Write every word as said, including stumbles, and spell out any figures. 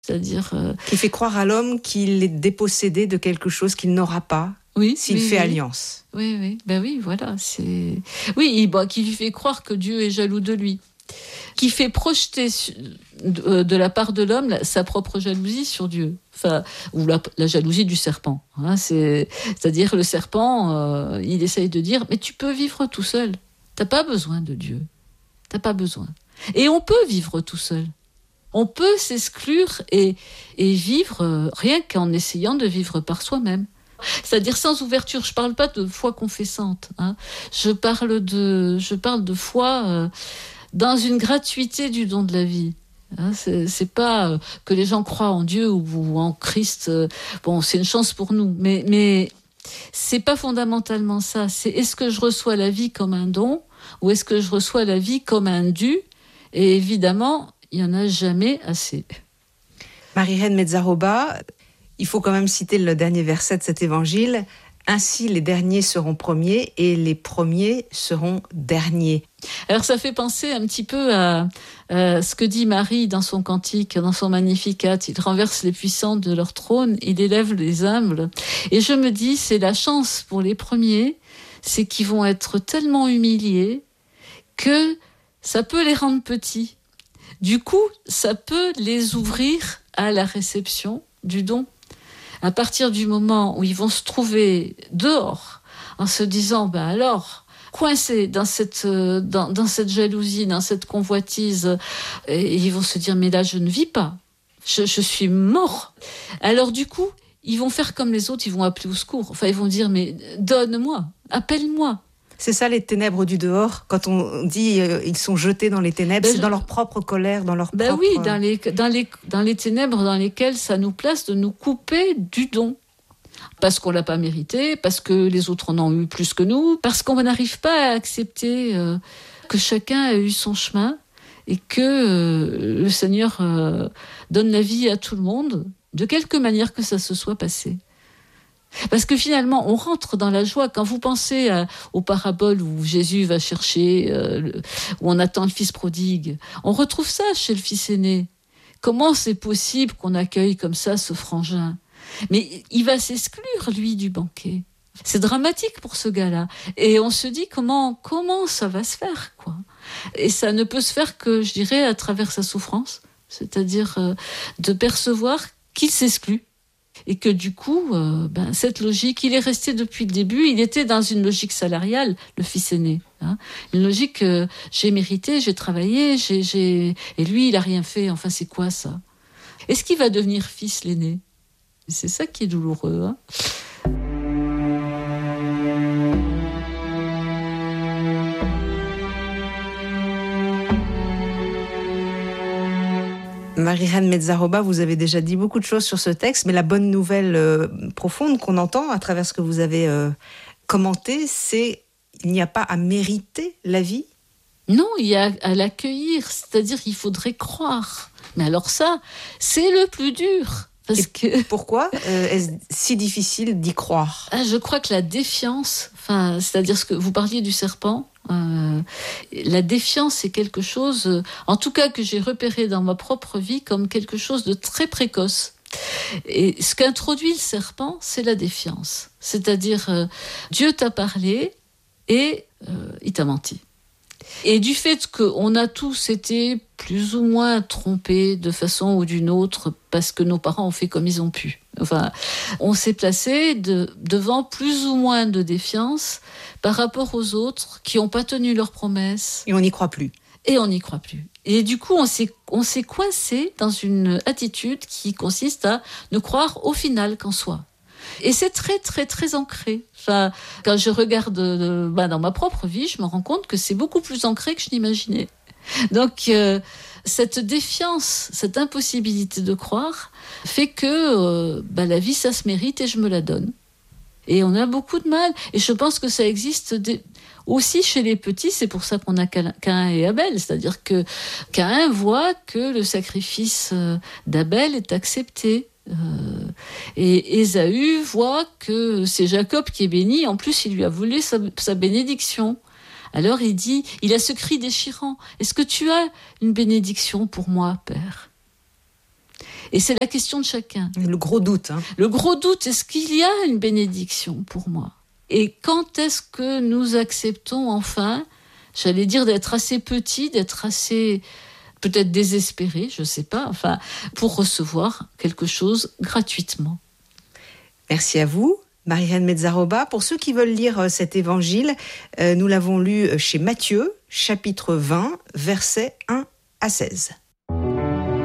C'est-à-dire... Euh... Qui fait croire à l'homme qu'il est dépossédé de quelque chose qu'il n'aura pas oui, s'il oui, fait oui. alliance. Oui, oui, ben oui, voilà. C'est... Oui, bon, qui lui fait croire que Dieu est jaloux de lui. Qui fait projeter de la part de l'homme sa propre jalousie sur Dieu. Enfin, ou la, la jalousie du serpent. Hein, c'est, c'est-à-dire le serpent, euh, il essaye de dire, mais tu peux vivre tout seul. T'as pas besoin de Dieu. T'as pas besoin. Et on peut vivre tout seul. On peut s'exclure et, et vivre euh, rien qu'en essayant de vivre par soi-même. C'est-à-dire sans ouverture. Je parle pas de foi confessante. Hein. Je parle de, je parle de foi euh, dans une gratuité du don de la vie. Hein, c'est, c'est pas euh, que les gens croient en Dieu ou, ou en Christ. Euh, bon, c'est une chance pour nous, mais mais c'est pas fondamentalement ça. C'est est-ce que je reçois la vie comme un don ou est-ce que je reçois la vie comme un dû? Et évidemment, il y en a jamais assez. Marie-Reine Mezzaroba, il faut quand même citer le dernier verset de cet évangile. Ainsi, les derniers seront premiers et les premiers seront derniers. Alors, ça fait penser un petit peu à, à ce que dit Marie dans son cantique, dans son Magnificat. Il renverse les puissants de leur trône, il élève les humbles. Et je me dis, c'est la chance pour les premiers, c'est qu'ils vont être tellement humiliés que ça peut les rendre petits. Du coup, ça peut les ouvrir à la réception du don. À partir du moment où ils vont se trouver dehors, en se disant, ben alors, coincés dans cette, dans, dans cette jalousie, dans cette convoitise, et ils vont se dire, mais là, je ne vis pas. Je, je suis mort. Alors du coup, ils vont faire comme les autres, ils vont appeler au secours. Enfin, ils vont dire, mais donne-moi, appelle-moi. C'est ça les ténèbres du dehors. Quand on dit euh, ils sont jetés dans les ténèbres, ben c'est je... dans leur propre colère, dans leur ben propre... oui, dans les, dans, les, dans les ténèbres dans lesquelles ça nous place de nous couper du don. Parce qu'on ne l'a pas mérité, parce que les autres en ont eu plus que nous, parce qu'on n'arrive pas à accepter euh, que chacun a eu son chemin et que euh, le Seigneur euh, donne la vie à tout le monde, de quelque manière que ça se soit passé. Parce que finalement, on rentre dans la joie. Quand vous pensez à, aux paraboles où Jésus va chercher, euh, le, où on attend le fils prodigue, on retrouve ça chez le fils aîné. Comment c'est possible qu'on accueille comme ça ce frangin ? Mais il va s'exclure, lui, du banquet. C'est dramatique pour ce gars-là. Et on se dit comment, comment ça va se faire, quoi. Et ça ne peut se faire que, je dirais, à travers sa souffrance. C'est-à-dire euh, de percevoir qu'il s'exclut. Et que du coup, euh, ben, cette logique, il est resté depuis le début, il était dans une logique salariale, le fils aîné. Hein, une logique, euh, j'ai mérité, j'ai travaillé, j'ai, j'ai... et lui, il n'a rien fait. Enfin, c'est quoi ça ? Est-ce qu'il va devenir fils l'aîné ? C'est ça qui est douloureux. Hein. Marie-Reine Mezzaroba, vous avez déjà dit beaucoup de choses sur ce texte, mais la bonne nouvelle euh, profonde qu'on entend à travers ce que vous avez euh, commenté, c'est qu'il n'y a pas à mériter la vie. Non, il y a à l'accueillir, c'est-à-dire qu'il faudrait croire. Mais alors ça, c'est le plus dur. Parce que... Pourquoi euh, est-ce si difficile d'y croire ? Ah, je crois que la défiance, enfin, c'est-à-dire ce que vous parliez du serpent, euh, la défiance c'est quelque chose, euh, en tout cas que j'ai repéré dans ma propre vie comme quelque chose de très précoce. Et ce qu'introduit le serpent, c'est la défiance. C'est-à-dire, euh, Dieu t'a parlé et euh, il t'a menti. Et du fait qu'on a tous été plus ou moins trompés de façon ou d'une autre parce que nos parents ont fait comme ils ont pu. Enfin, on s'est placé de, devant plus ou moins de défiance par rapport aux autres qui n'ont pas tenu leurs promesses. Et on n'y croit plus. Et on n'y croit plus. Et du coup, on s'est, on s'est coincé dans une attitude qui consiste à ne croire au final qu'en soi. Et c'est très, très, très ancré. Enfin, quand je regarde euh, bah, dans ma propre vie, je me rends compte que c'est beaucoup plus ancré que je n'imaginais. Donc, euh, cette défiance, cette impossibilité de croire, fait que euh, bah, la vie, ça se mérite et je me la donne. Et on a beaucoup de mal. Et je pense que ça existe des... aussi chez les petits. C'est pour ça qu'on a Caïn et Abel. C'est-à-dire que Caïn voit que le sacrifice d'Abel est accepté. Euh, et Ésaü voit que c'est Jacob qui est béni. En plus, il lui a volé sa, sa bénédiction. Alors il dit, il a ce cri déchirant. Est-ce que tu as une bénédiction pour moi, Père ? Et c'est la question de chacun. Le gros doute. Hein. Le gros doute, est-ce qu'il y a une bénédiction pour moi ? Et quand est-ce que nous acceptons enfin, j'allais dire, d'être assez petits, d'être assez peut-être désespérés, je ne sais pas, enfin, pour recevoir quelque chose gratuitement. Merci à vous, Marie-Reine Mezzaroba. Pour ceux qui veulent lire cet évangile, euh, nous l'avons lu chez Matthieu, chapitre vingt, versets un à seize.